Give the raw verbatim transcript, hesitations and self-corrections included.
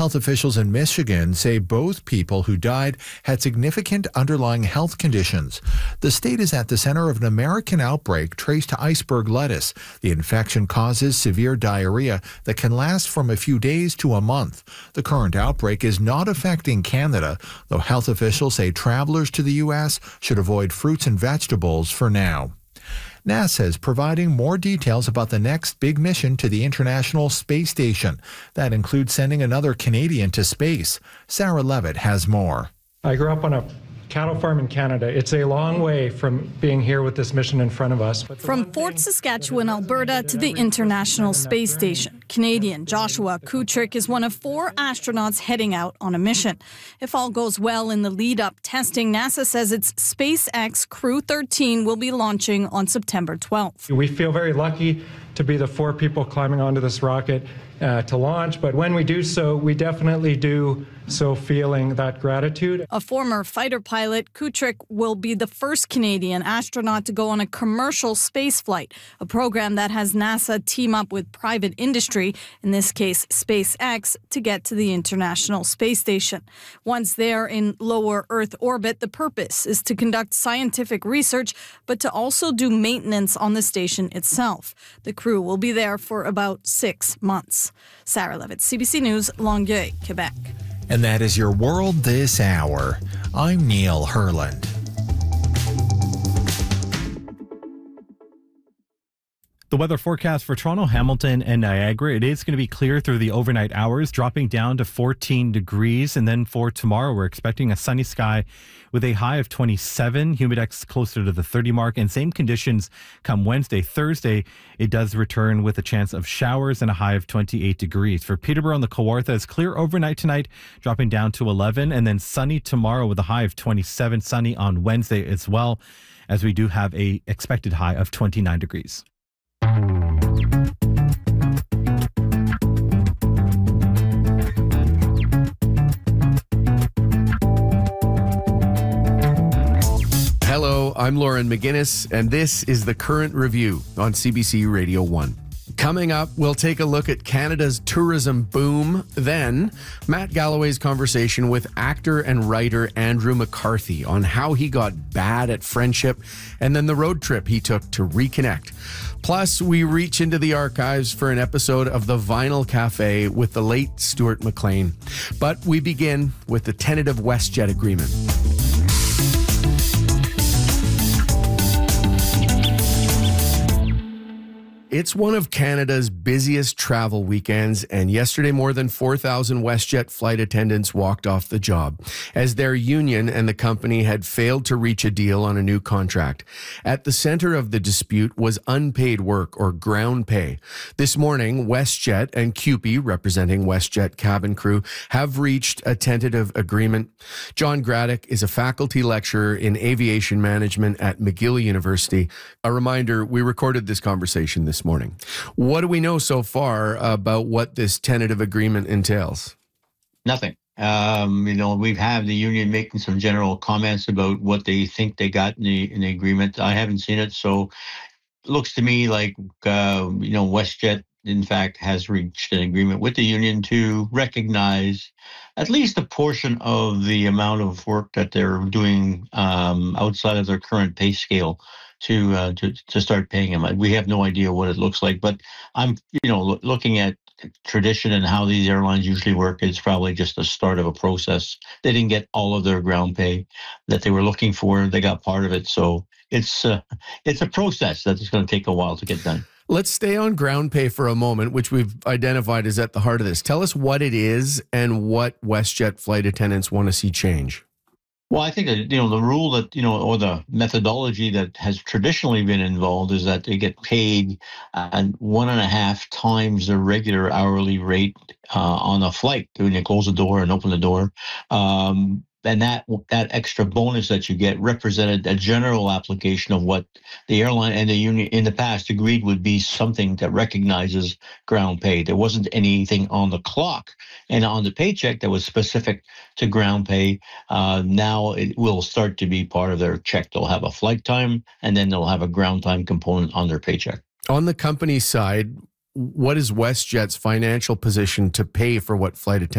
Health officials in Michigan say both people who died had significant underlying health conditions. The state is at the center of an American outbreak traced to iceberg lettuce. The infection causes severe diarrhea that can last from a few days to a month. The current outbreak is not affecting Canada, though health officials say travelers to the U S should avoid fruits and vegetables for now. NASA is providing more details about the next big mission to the International Space Station. That includes sending another Canadian to space. Sarah Levitt has more. I grew up on a cattle farm in Canada. It's a long way from being here with this mission in front of us. From Fort Saskatchewan, Alberta to the International Space Station, Canadian Joshua Kutrick is one of four astronauts heading out on a mission. If all goes well in the lead-up testing, NASA says its SpaceX Crew thirteen will be launching on September twelfth. We feel very lucky to be the four people climbing onto this rocket uh, to launch, but when we do so, we definitely do so feeling that gratitude. A former fighter pilot, Kutrick will be the first Canadian astronaut to go on a commercial space flight, a program that has NASA team up with private industry, in this case SpaceX, to get to the International Space Station. Once there in lower Earth orbit, the purpose is to conduct scientific research, but to also do maintenance on the station itself. The crew will be there for about six months. Sarah Levitt, C B C News, Longueuil, Quebec. And that is your world this hour. I'm Neil Herland. The weather forecast for Toronto, Hamilton, and Niagara. It is going to be clear through the overnight hours, dropping down to fourteen degrees. And then for tomorrow, we're expecting a sunny sky with a high of twenty-seven. Humidex closer to the thirty mark. And same conditions come Wednesday. Thursday, it does return with a chance of showers and a high of twenty-eight degrees. For Peterborough and the Kawartha, it's clear overnight tonight, dropping down to eleven. And then sunny tomorrow with a high of twenty-seven. Sunny on Wednesday as well, as we do have a expected high of twenty-nine degrees. Hello, I'm Lauren McGinnis, and this is the Current Review on C B C Radio one. Coming up, we'll take a look at Canada's tourism boom. Then, Matt Galloway's conversation with actor and writer Andrew McCarthy on how he got bad at friendship and then the road trip he took to reconnect. Plus, we reach into the archives for an episode of The Vinyl Cafe with the late Stuart McLean. But we begin with the tentative WestJet agreement. It's one of Canada's busiest travel weekends, and yesterday more than four thousand WestJet flight attendants walked off the job as their union and the company had failed to reach a deal on a new contract. At the center of the dispute was unpaid work, or ground pay. This morning, WestJet and C U P E, representing WestJet cabin crew, have reached a tentative agreement. John Graddick is a faculty lecturer in aviation management at McGill University. A reminder, we recorded this conversation this morning. What do we know so far about what this tentative agreement entails? Nothing. Um, you know, we've had the union making some general comments about what they think they got in the, in the agreement. I haven't seen it, so it looks to me like, uh, you know, WestJet, in fact, has reached an agreement with the union to recognize at least a portion of the amount of work that they're doing um, outside of their current pay scale. To, uh, to to start paying them. We have no idea what it looks like, but I'm, you know, lo- looking at tradition and how these airlines usually work. It's probably just the start of a process. They didn't get all of their ground pay that they were looking for. They got part of it, so it's uh, it's a process that is going to take a while to get done. Let's stay on ground pay for a moment, which we've identified is at the heart of this. Tell us what it is and what WestJet flight attendants want to see change. Well, I think that, you know, the rule that, you know, or the methodology that has traditionally been involved is that they get paid uh, one and a half times their regular hourly rate uh, on a flight when you close the door and open the door. Um, and that that extra bonus that you get represented a general application of what the airline and the union in the past agreed would be something that recognizes ground pay. There wasn't anything on the clock and on the paycheck that was specific to ground pay. Uh, now it will start to be part of their check. They'll have a flight time, and then they'll have a ground time component on their paycheck. On the company side, what is WestJet's financial position to pay for what flight attendants